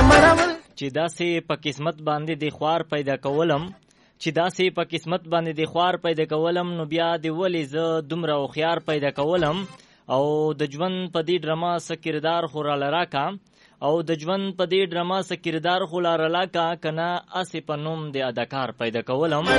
چې داسې په قسمت باندې د خوار پیدا کولم نو بیا د ولې زه دومره هوښیار پیدا کولم او د ژوند په دې ډرامه څه کردار خو راله راکه که نه هسې په نوم د اداکار پیدا کولم